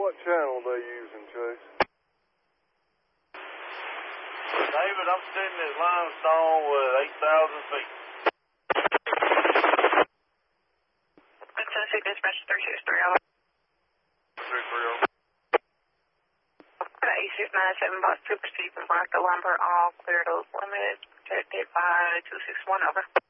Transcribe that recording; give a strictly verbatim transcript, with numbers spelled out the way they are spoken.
what channel they using, Chase? David, I'm sitting at limestone with eight thousand feet. Tennessee Dispatch three six three oh. three three oh. eight six nine seven box two proceed from Bronco Lumber, all clear those limits, protected by two six one over.